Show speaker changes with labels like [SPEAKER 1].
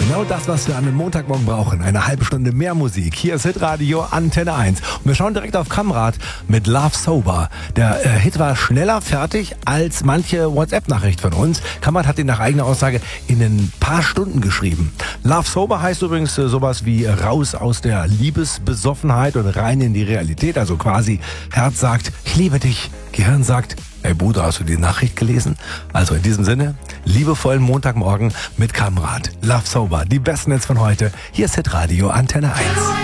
[SPEAKER 1] Genau das, was wir an einem Montagmorgen brauchen. Eine halbe Stunde mehr Musik. Hier ist Hitradio Antenne 1. Und wir schauen direkt auf Kamrat mit Love Sober. Der Hit war schneller fertig als manche WhatsApp-Nachricht von uns. Kamrat hat ihn nach eigener Aussage in ein paar Stunden geschrieben. Love Sober heißt übrigens sowas wie raus aus der Liebesbesoffenheit und rein in die Realität. Also quasi Herz sagt, ich liebe dich. Gehirn sagt, hey Bruder, hast du die Nachricht gelesen? Also in diesem Sinne, liebevollen Montagmorgen mit Kamrat. Love Sober, die besten Hits von heute. Hier ist Hitradio Antenne 1.